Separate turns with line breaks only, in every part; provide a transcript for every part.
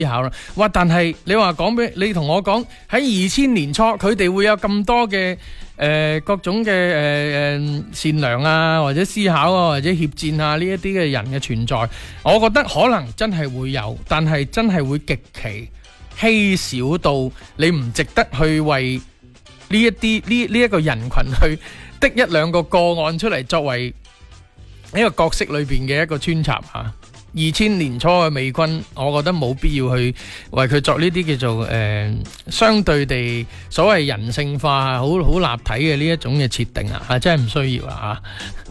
考啦。哇！但係你話講俾你同我講喺2000年初，佢哋會有咁多嘅各種嘅善良啊，或者思考啊，或者協戰啊呢一啲嘅人嘅存在，我覺得可能真係會有，但係真係會極其稀少到你唔值得去為呢一個人群去的一兩個個案出嚟作為呢個角色裏邊嘅一個穿插嚇。2000年初嘅美軍，我覺得冇必要去為佢作呢啲叫做相對地所謂人性化、好立體嘅呢一種嘅設定啊，真係唔需要啊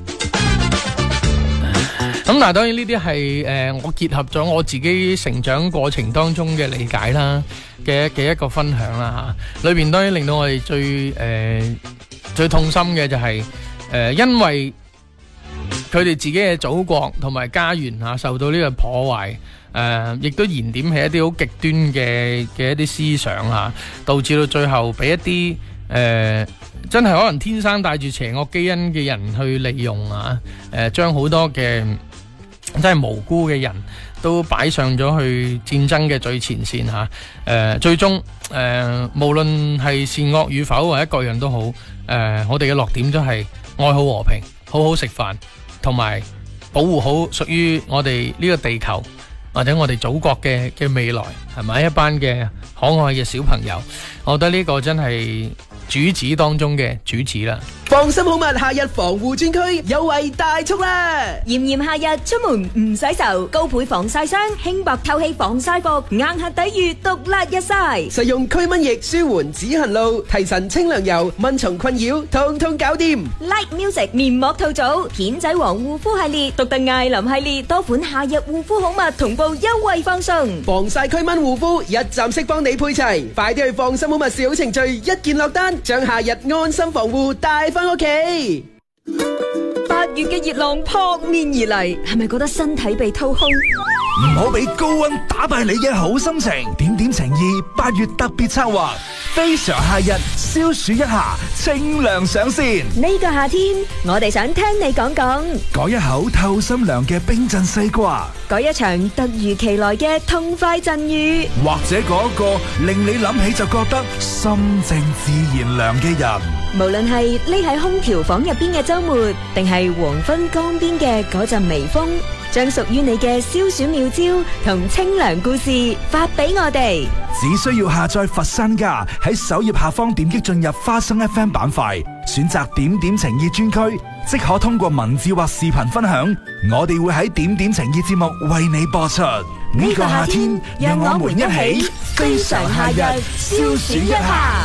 咁但係當然呢啲係我結合咗我自己成長過程當中嘅理解啦嘅一個分享啦嚇。裏邊當然令到我哋最痛心嘅就係因為佢哋自己嘅祖國同埋家園受到呢個破壞，亦都燃點起一啲好極端嘅一啲思想導致到最後俾一啲真係可能天生帶住邪惡基因嘅人去利用將好多嘅真係無辜嘅人都擺上咗去戰爭嘅最前線最終無論係善惡與否或者各樣都好，我哋嘅落點都係愛好和平，好好食飯，同埋保護好屬於我哋呢個地球或者我哋祖國嘅未來，係咪一班嘅可愛嘅小朋友？我覺得呢個真係主旨當中嘅主旨啦。
放心好物夏日防護專區優惠大促啦！
炎炎夏日出門唔洗愁，高倍防曬霜，輕薄透氣防曬服，硬核抵禦毒辣日曬。
實用驅蚊液舒緩止痕露，提神清涼油，蚊蟲困擾通通搞掂。
Light Music 面膜套組，片仔癀護膚系列，獨特艾琳系列，多款夏日護膚好物同步優惠放送。
防曬驅蚊護膚一站式幫你配齊，快啲去放心好物小程序一鍵落單，將夏日安心防護帶翻屋企。8
月嘅熱浪撲面而嚟，係咪覺得身體被掏空？
唔好俾高溫打敗你嘅好心情。點點情意8月特別策劃，非常夏日消暑一下，清涼上線。
呢個夏天，我哋想聽你講講，
改一口透心涼嘅冰鎮西瓜，
改一場突如其來嘅痛快陣雨，
或者嗰一個令你諗起就覺得心靜自然涼嘅人。
無論係匿喺空調房入邊嘅周末，定係黃昏江邊嘅嗰陣微風，將屬於你嘅消暑妙招同清涼故事發俾我哋。
只需要下載佛山家，喺首頁下方點擊進入花生 FM 板塊，選擇點點情意專區，即可通過文字或視頻分享。我哋會喺點點情意節目為你播出。呢個夏天，讓我們一起非常夏日消暑一下。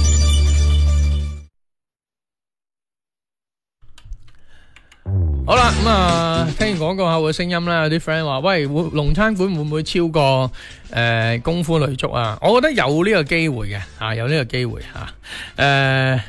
好啦，聽完廣告後嘅聲音啦，有啲 friend 話：喂，龍餐館會唔會超過功夫女足啊？我覺得有呢個機會嘅，有呢個機會呢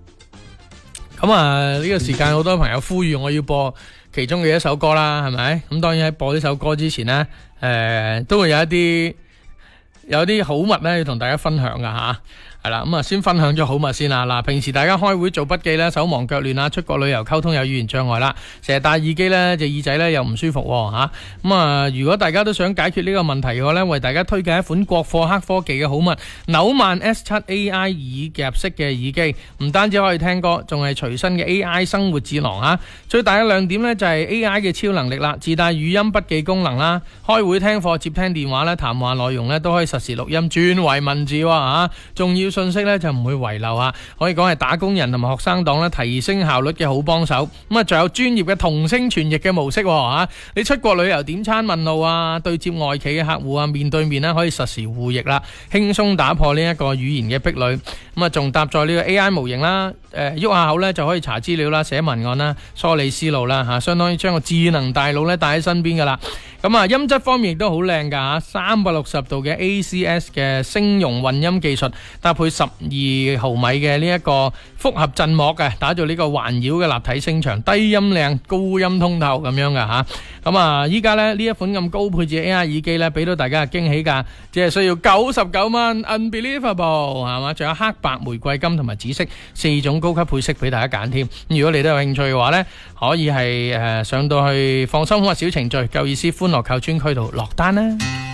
個時間好多朋友呼籲我要播其中嘅一首歌啦，係咪？咁當然喺播呢首歌之前呢，都會有啲好物咧要同大家分享噶吓。係啦，先分享咗好物先啦。嗱，平時大家開會做筆記咧，手忙腳亂啊，出國旅遊溝通有語言障礙啦，成日戴耳機咧，隻耳仔咧又唔舒服吓。如果大家都想解決呢個問題嘅話咧，為大家推介一款國貨黑科技嘅好物紐曼 S7 AI 耳夾式嘅耳機，唔單止可以聽歌，仲係隨身嘅 AI 生活智囊啊！最大嘅亮點咧就係 AI 嘅超能力啦，自帶語音筆記功能啦，開會聽課接聽電話咧，談話內容咧都可以實時錄音轉為文字吓，仲要信息咧就唔會遺漏啊！可以講係打工人同埋學生黨咧提升效率嘅好幫手。仲有專業嘅同聲傳譯嘅模式吓，你出國旅遊點餐問路啊，對接外企嘅客戶啊，面對面咧可以實時互譯啦，輕鬆打破呢一個語言嘅壁壘。仲搭載呢個 AI 模型啦，喐下口咧就可以查資料啦、寫文案啦、梳理思路啦吓，相當於將個智能大腦咧帶喺身邊噶啦。音質方面亦都好靚噶吓，360度嘅 ACS 嘅聲容混音技術，搭配12毫米嘅呢一個複合振膜嘅，打造呢個環繞嘅立體聲場，低音靚、高音通透咁樣噶吓。依家咧呢一款咁高配置 AI 耳機咧，俾到大家嘅驚喜價，只係需要99蚊 ，unbelievable 係嘛？仲有黑白玫瑰金同埋紫色4種高級配色俾大家揀添。如果你都有興趣嘅話咧，可以係上到去放心好物小程序，夠意思歡樂購專區度落單啦。